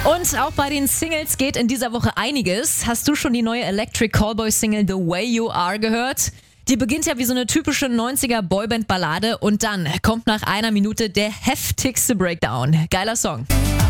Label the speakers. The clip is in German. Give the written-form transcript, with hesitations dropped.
Speaker 1: Und auch bei den Singles geht in dieser Woche einiges. Hast du schon die neue Electric Callboy Single The Way You Are gehört? Die beginnt ja wie so eine typische 90er Boyband-Ballade und dann kommt nach einer Minute der heftigste Breakdown. Geiler Song.